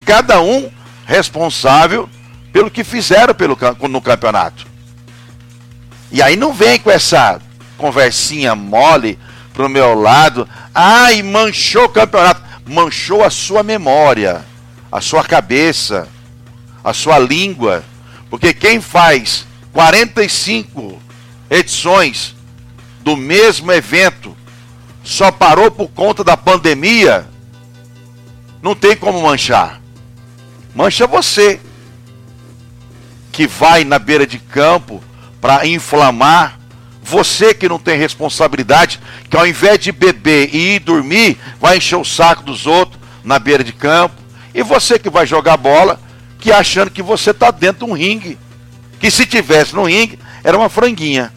cada um responsável pelo que fizeram no campeonato. E aí não vem com essa conversinha mole pro meu lado. Ai, manchou o campeonato. Manchou a sua memória, a sua cabeça, a sua língua. Porque quem faz 45 edições do mesmo evento só parou por conta da pandemia, não tem como manchar. Mancha você, que vai na beira de campo para inflamar, você que não tem responsabilidade, que ao invés de beber e ir dormir, vai encher o saco dos outros na beira de campo, e você que vai jogar bola, que achando que você está dentro de um ringue, que se tivesse no ringue, era uma franguinha.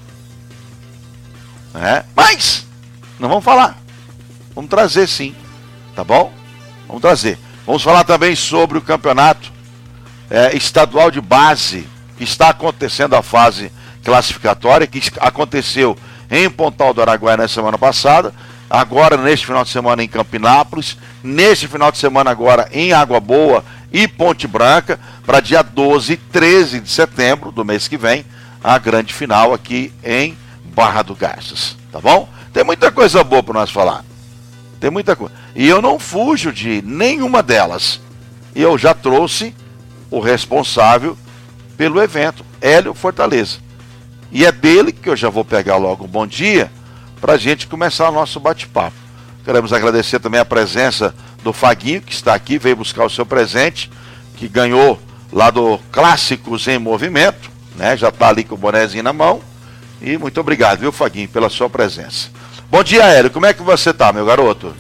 Mas, não vamos falar, vamos trazer sim, tá bom? Vamos trazer. Vamos falar também sobre o campeonato estadual de base, que está acontecendo a fase classificatória, que aconteceu em Pontal do Araguaia na semana passada, agora neste final de semana em Campinápolis, neste final de semana agora em Água Boa e Ponte Branca, para dia 12 e 13 de setembro do mês que vem, a grande final aqui em Barra do Garças, tá bom? Tem muita coisa boa para nós falar, tem muita coisa, e eu não fujo de nenhuma delas, e eu já trouxe o responsável pelo evento, Hélio Fortaleza. E é dele que eu já vou pegar logo um bom dia para a gente começar o nosso bate-papo. Queremos agradecer também a presença do Faguinho, que está aqui, veio buscar o seu presente, que ganhou lá do Clássicos em Movimento, né? Já está ali com o bonezinho na mão. E muito obrigado, viu, Faguinho, pela sua presença. Bom dia, Hélio. Como é que você está, meu garoto?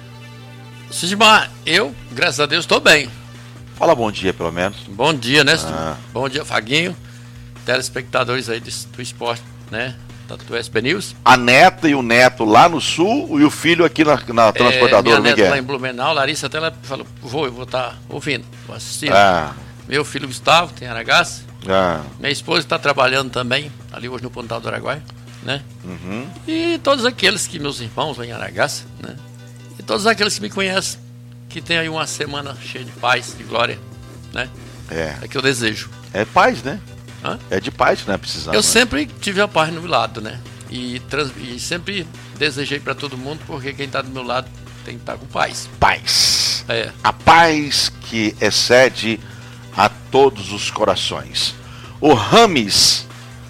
Sidmar, eu, graças a Deus, estou bem. Fala bom dia, pelo menos. Bom dia, né? Bom dia, Faguinho. Telespectadores aí do esporte, né? Do SB News. A neta e o neto lá no sul e o filho aqui na transportadora. Minha neta lá em Blumenau, Larissa, até ela falou, eu vou estar ouvindo, vou assistindo. Meu filho Gustavo, tem Aragaça. Minha esposa está trabalhando também, ali hoje no Pontal do Araguaia, né? Uhum. E todos aqueles que meus irmãos lá em Aragaça, né? E todos aqueles que me conhecem, que tem aí uma semana cheia de paz, de glória, né? É que eu desejo. É paz, né? É de paz que não é precisando. Eu sempre tive a paz no meu lado, né? E sempre desejei para todo mundo, porque quem está do meu lado tem que estar com paz. Paz. A paz que excede a todos os corações. O Rames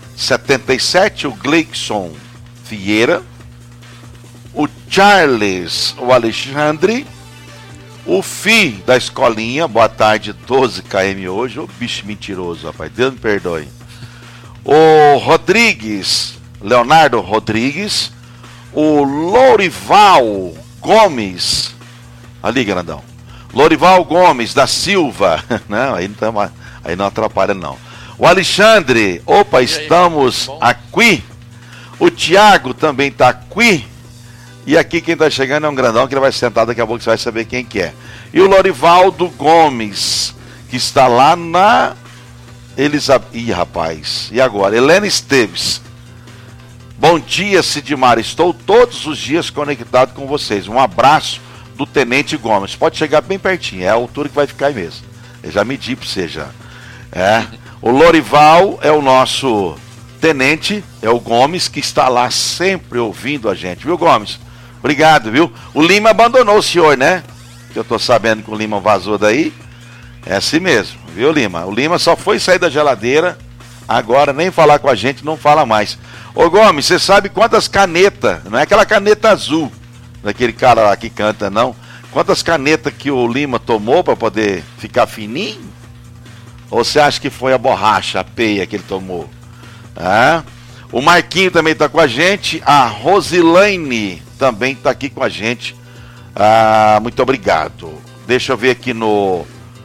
77, o Gleison Vieira, o Charles, o Alexandre, o Fi da escolinha, boa tarde, 12 km hoje, o bicho mentiroso, rapaz, Deus me perdoe. O Rodrigues, Leonardo Rodrigues, o Lourival Gomes, ali grandão, Lourival Gomes da Silva, não, aí não atrapalha não. O Alexandre, estamos aqui, o Tiago também está aqui. E aqui quem está chegando é um grandão que ele vai sentar, daqui a pouco você vai saber quem que é. E o Lorivaldo Gomes, que está lá na Elizabeth. Ih, rapaz, e agora? Helena Esteves. Bom dia, Sidmar, estou todos os dias conectado com vocês. Um abraço do Tenente Gomes. Pode chegar bem pertinho, é a altura que vai ficar aí mesmo. Eu já medi para você já. O Lorival é o nosso tenente, é o Gomes, que está lá sempre ouvindo a gente, viu, Gomes? Obrigado, viu? O Lima abandonou o senhor, né? Que eu tô sabendo que o Lima vazou daí. É assim mesmo, viu, Lima? O Lima só foi sair da geladeira, agora nem falar com a gente não fala mais. Ô, Gomes, você sabe quantas canetas, não é aquela caneta azul daquele cara lá que canta, não? Quantas canetas que o Lima tomou para poder ficar fininho? Ou você acha que foi a borracha, a peia que ele tomou? O Marquinho também está com a gente. A Rosilane também está aqui com a gente. Muito obrigado. Deixa eu ver aqui no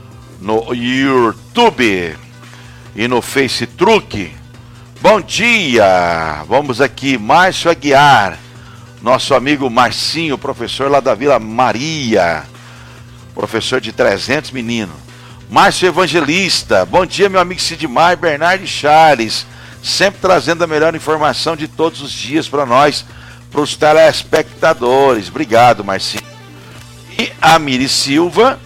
YouTube e no Facebook. Bom dia. Vamos aqui, Márcio Aguiar, nosso amigo Marcinho, professor lá da Vila Maria, professor de 300 meninos. Márcio Evangelista, bom dia, meu amigo Sidmar e Bernardo Charles, sempre trazendo a melhor informação de todos os dias para nós, para os telespectadores. Obrigado, Marcinho. E a Miri Silva,